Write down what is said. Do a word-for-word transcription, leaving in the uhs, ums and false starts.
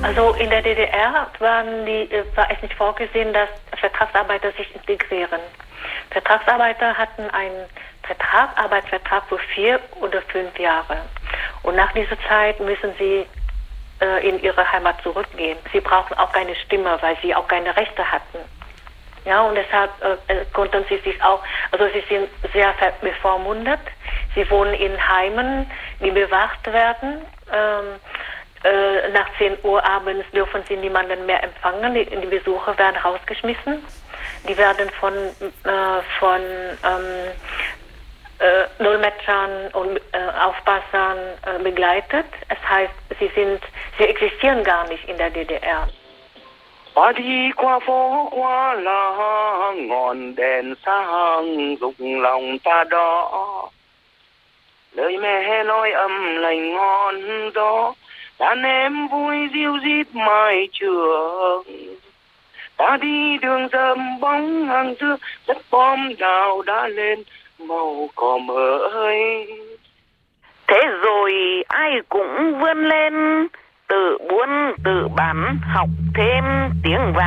Also in der D D R waren die, war es nicht vorgesehen, dass Vertragsarbeiter sich integrieren. Vertragsarbeiter hatten einen Vertrag, Arbeitsvertrag für vier oder fünf Jahre. Und nach dieser Zeit müssen sie äh, in ihre Heimat zurückgehen. Sie brauchen auch keine Stimme, weil sie auch keine Rechte hatten. Ja, und deshalb äh, konnten sie sich auch, also sie sind sehr bevormundet. Sie wohnen in Heimen, die bewacht werden. Ähm, äh, nach zehn Uhr abends dürfen sie niemanden mehr empfangen. Die, die Besucher werden rausgeschmissen. Die werden von, äh, von ähm, äh, Dolmetschern und äh, Aufpassern äh, begleitet. Es heißt, sie sind, sie existieren gar nicht in der D D R. Ta đi qua phố qua làng ngọn đèn sáng rụng lòng ta đó, lời mẹ nói âm lành ngon gió, đàn em vui ríu rít mai trường. Ta đi đường rơm bóng hàng xưa, đất bom đào đã lên màu cỏ mới. Thế rồi ai cũng vươn lên, tự buôn tự bán, học thêm tiếng vàng.